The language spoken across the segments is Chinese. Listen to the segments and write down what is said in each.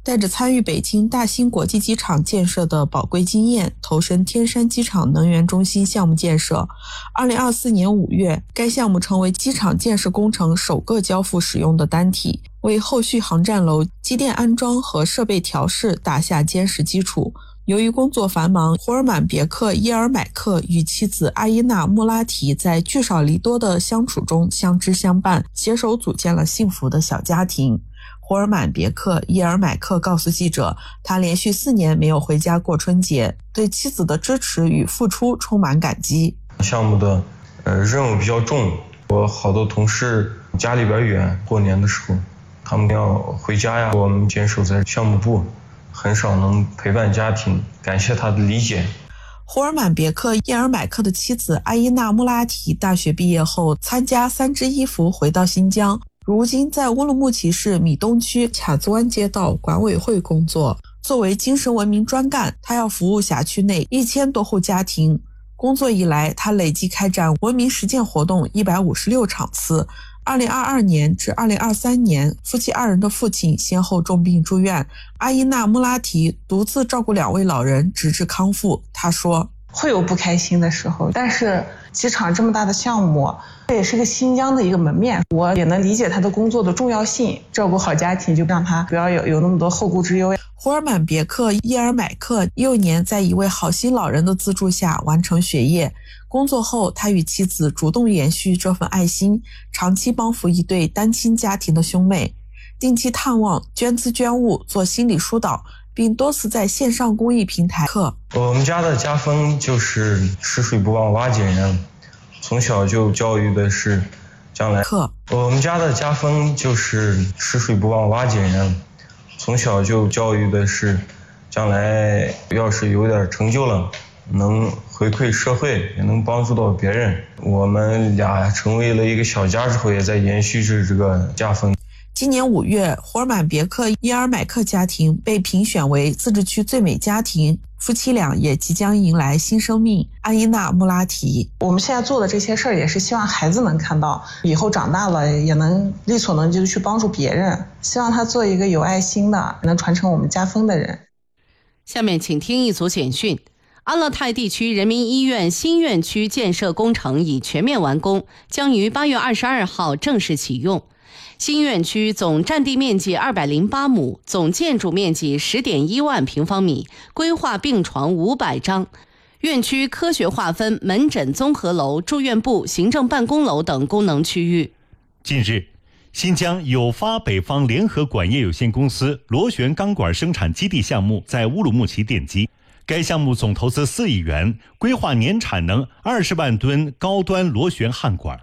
带着参与北京大兴国际机场建设的宝贵经验，投身天山机场能源中心项目建设。2024年5月，该项目成为机场建设工程首个交付使用的单体，为后续航站楼机电安装和设备调试打下坚实基础。由于工作繁忙，霍尔满别克耶尔买克与妻子阿依娜穆拉提在聚少离多的相处中相知相伴，携手组建了幸福的小家庭。霍尔满别克耶尔买克告诉记者，他连续4年没有回家过春节，对妻子的支持与付出充满感激。 项目的任务比较重，我好多同事家里边远，过年的时候他们要回家呀，我们坚守在项目部，很少能陪伴家庭，感谢他的理解。 霍尔满别克耶尔买克的妻子阿依娜穆拉提大学毕业后参加3支衣服回到新疆，如今在乌鲁木齐市米东区卡兹湾街道管委会工作。作为精神文明专干，他要服务辖区内1000多户家庭。工作以来，他累计开展文明实践活动156场次。2022年至2023年，夫妻2人的父亲先后重病住院，阿依娜穆拉提独自照顾2位老人，直至康复。他说， 会有不开心的时候，但是机场这么大的项目，这也是个新疆的一个门面，我也能理解他的工作的重要性，照顾好家庭就让他不要有那么多后顾之忧。 霍尔满别克耶尔买克幼年在一位好心老人的资助下完成学业，工作后他与妻子主动延续这份爱心，长期帮扶一对单亲家庭的兄妹，定期探望、捐资捐物、做心理疏导，并多次在线上公益平台课。 我们家的家风就是吃水不忘挖井人，从小就教育的是将来课。我们家的家风就是吃水不忘挖井人，从小就教育的是将来要是有点成就了，能回馈社会，也能帮助到别人。我们俩成为了一个小家之后，也在延续着这个家风。 今年5月，霍尔满别克耶尔买克家庭被评选为自治区最美家庭，夫妻俩也即将迎来新生命。阿依娜穆拉提， 我们现在做的这些事儿，也是希望孩子能看到，以后长大了也能力所能及的去帮助别人，希望他做一个有爱心的，能传承我们家风的人。 下面请听一组简讯。阿勒泰地区人民医院新院区建设工程已全面完工，将于8月22号正式启用。新院区总占地面积208亩，总建筑面积10.1万平方米，规划病床500张。院区科学划分门诊综合楼、住院部、行政办公楼等功能区域。 近日，新疆友发北方联合管业有限公司螺旋钢管生产基地项目在乌鲁木齐奠基。该项目总投资4亿元，规划年产能20万吨高端螺旋焊管。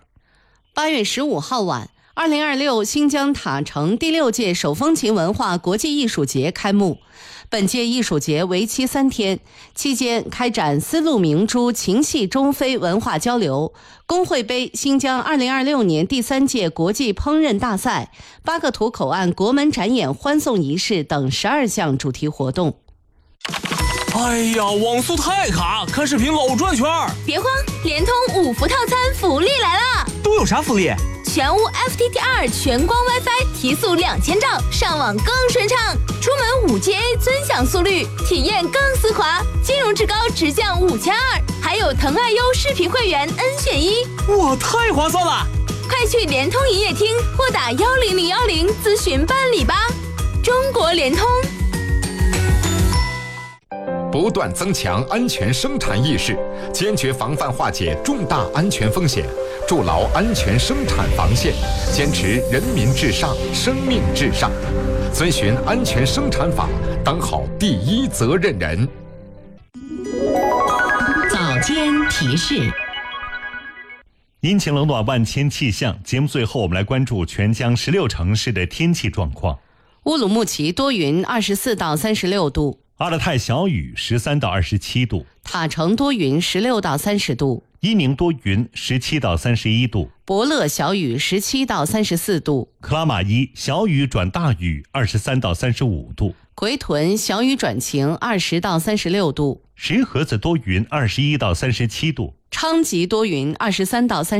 8月15号晚，2026新疆塔城第6届手风琴文化国际艺术节开幕。本届艺术节为期3天，期间开展丝路明珠琴系中非文化交流、工会杯新疆2026年第3届国际烹饪大赛、8个土口岸国门展演欢送仪式等12项主题活动。 哎呀，网速太卡，看视频老转圈。 别慌，联通5伏套餐福利来了！ 都有啥福利？ 全屋 FTTR 全光 WiFi 提速2000兆，上网更顺畅，出门5Ga 尊享速率，体验更丝滑，金融至高直降5200，还有腾爱优视频会员 N 选1， 哇，太划算了！ 快去联通营业厅或打10010咨询办理吧。中国联通。 不断增强安全生产意识，坚决防范化解重大安全风险，筑牢安全生产防线，坚持人民至上、生命至上，遵循安全生产法，当好第一责任人。 早间提示。 阴晴冷暖万千气象，节目最后我们来关注全疆16城市的天气状况。 乌鲁木齐多云，24到36度； 阿勒泰小雨，13到27度； 塔城多云，16到30度； 伊宁多云，17到31度； 博乐小雨，17到34度； 克拉玛依小雨转大雨，23到35度； 奎屯小雨转晴，20到36度； 石河子多云，21到37度； 昌吉多云，23到30